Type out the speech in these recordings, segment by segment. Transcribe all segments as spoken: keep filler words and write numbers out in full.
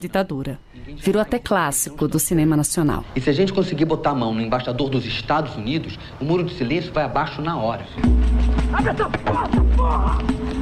Ditadura. Virou até clássico do cinema nacional. E se a gente conseguir botar a mão no embaixador dos Estados Unidos, o muro de silêncio vai abaixo na hora. Abre essa porta, porra!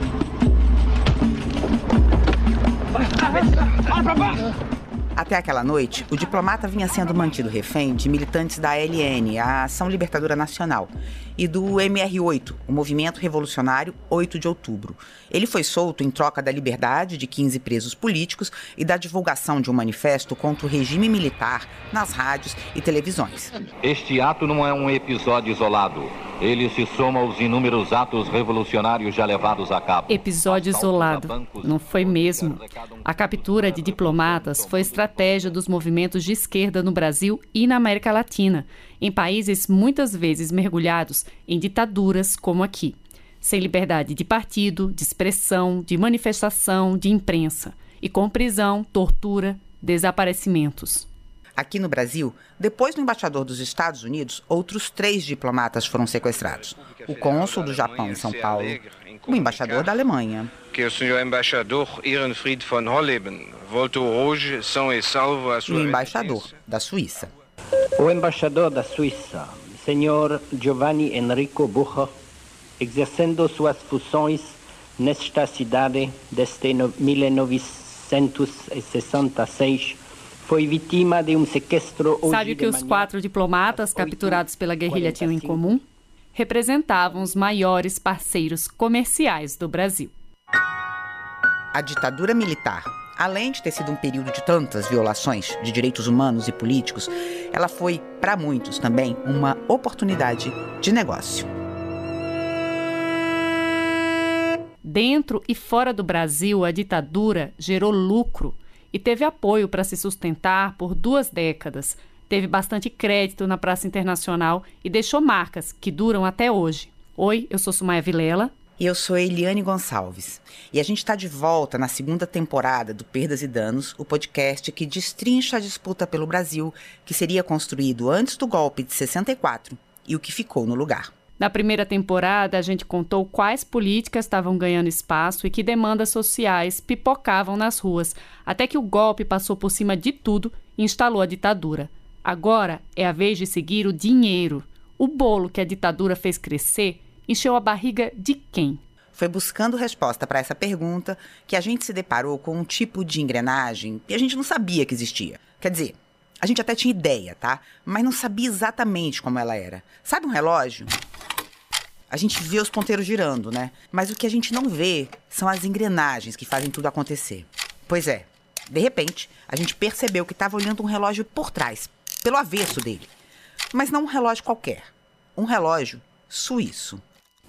Olha pra baixo! Até aquela noite, o diplomata vinha sendo mantido refém de militantes da A L N, a Ação Libertadora Nacional, e do M R oito, o Movimento Revolucionário oito de Outubro. Ele foi solto em troca da liberdade de quinze presos políticos e da divulgação de um manifesto contra o regime militar nas rádios e televisões. Este ato não é um episódio isolado. Ele se soma aos inúmeros atos revolucionários já levados a cabo. Episódio isolado. Não foi mesmo. A captura de diplomatas foi estratégia dos movimentos de esquerda no Brasil e na América Latina, em países muitas vezes mergulhados em ditaduras como aqui. Sem liberdade de partido, de expressão, de manifestação, de imprensa. E com prisão, tortura, desaparecimentos. Aqui no Brasil, depois do embaixador dos Estados Unidos, outros três diplomatas foram sequestrados. O cônsul do Japão em São Paulo, o embaixador da Alemanha. Que o senhor embaixador Ehrenfried von Holleben voltou hoje são e salvo a sua e o embaixador da Suíça. O embaixador da Suíça, senhor Giovanni Enrico Bucher, exercendo suas funções nesta cidade desde mil novecentos e sessenta e seis, foi vítima de um sequestro... Sabe o que os quatro diplomatas capturados pela guerrilha tinham em comum? Representavam os maiores parceiros comerciais do Brasil. A ditadura militar, além de ter sido um período de tantas violações de direitos humanos e políticos, ela foi, para muitos também, uma oportunidade de negócio. Dentro e fora do Brasil, a ditadura gerou lucro e teve apoio para se sustentar por duas décadas. Teve bastante crédito na praça internacional e deixou marcas que duram até hoje. Oi, eu sou Sumaia Vilela. E eu sou Eliane Gonçalves. E a gente está de volta na segunda temporada do Perdas e Danos, o podcast que destrincha a disputa pelo Brasil, que seria construído antes do golpe de sessenta e quatro e o que ficou no lugar. Na primeira temporada, a gente contou quais políticas estavam ganhando espaço e que demandas sociais pipocavam nas ruas, até que o golpe passou por cima de tudo e instalou a ditadura. Agora é a vez de seguir o dinheiro. O bolo que a ditadura fez crescer encheu a barriga de quem? Foi buscando resposta para essa pergunta que a gente se deparou com um tipo de engrenagem que a gente não sabia que existia. Quer dizer, a gente até tinha ideia, tá? Mas não sabia exatamente como ela era. Sabe um relógio? A gente vê os ponteiros girando, né? Mas o que a gente não vê são as engrenagens que fazem tudo acontecer. Pois é, de repente, a gente percebeu que estava olhando um relógio por trás, pelo avesso dele. Mas não um relógio qualquer, um relógio suíço.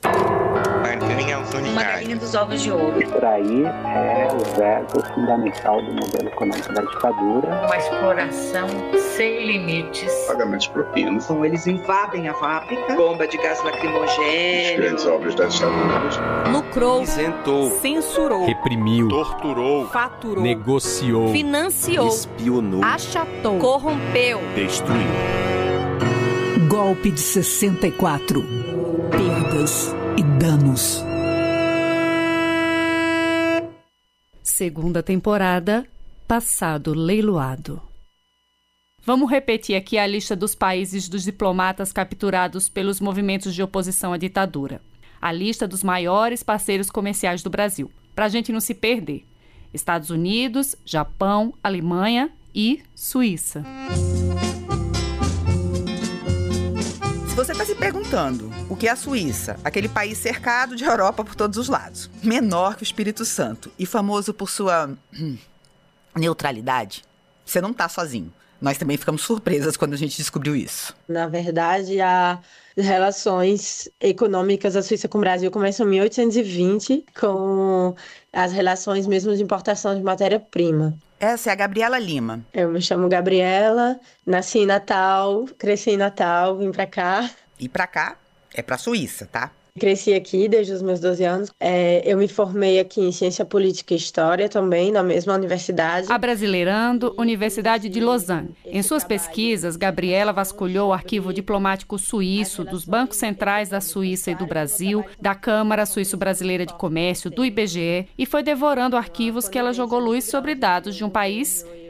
Uma galinha dos ovos de ouro. Por aí é o verbo fundamental do modelo econômico da ditadura. Uma exploração sem limites. Pagamentos propinas. Então eles invadem a fábrica. Bomba de gás lacrimogêneo. As grandes obras das ditaduras. Lucrou. Isentou. Censurou. Reprimiu. Torturou. Faturou. Negociou. Financiou. Espionou. Achatou. Corrompeu. Destruiu. Golpe de sessenta e quatro. Perdas e danos. Segunda temporada, Passado Leiloado. Vamos repetir aqui a lista dos países dos diplomatas capturados pelos movimentos de oposição à ditadura. A lista dos maiores parceiros comerciais do Brasil, para a gente não se perder. Estados Unidos, Japão, Alemanha e Suíça. Se você está se perguntando o que é a Suíça, aquele país cercado de Europa por todos os lados, menor que o Espírito Santo e famoso por sua hum, neutralidade, você não está sozinho. Nós também ficamos surpresas quando a gente descobriu isso. Na verdade, as relações econômicas da Suíça com o Brasil começam em mil oitocentos e vinte, com as relações mesmo de importação de matéria-prima. Essa é a Gabriela Lima. Eu me chamo Gabriela, nasci em Natal, cresci em Natal, vim pra cá. E pra cá é pra Suíça, tá? Cresci aqui desde os meus doze anos. É, eu me formei aqui em Ciência Política e História também, na mesma universidade. Abrasileirando, Universidade de Lausanne. Em suas pesquisas, Gabriela vasculhou o arquivo diplomático suíço, dos bancos centrais da Suíça e do Brasil, da Câmara Suíço-Brasileira de Comércio, do I B G E, e foi devorando arquivos que ela jogou luz sobre dados de um país